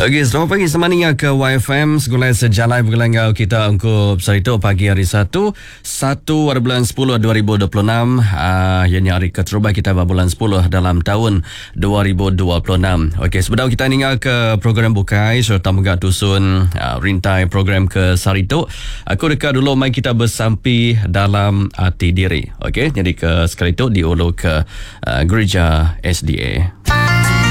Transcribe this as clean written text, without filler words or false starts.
Okey, selamat pagi semuanya ke YFM. Segulai sejalan bergelangau kita untuk Sarito pagi hari 1 bulan 10 2026. Yang hari keterubah kita bulan 10 dalam tahun 2026. Okey, sebentar kita ningal ke program bukai serta megak dusun rintai program ke Sarito. Aku dekat dulu mai kita bersampi dalam hati diri. Okey, jadi ke Sarito diulu ke gereja SDA.